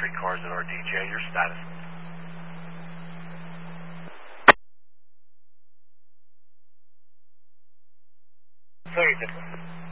3 cars at RDJ. Your status? Sorry, sir.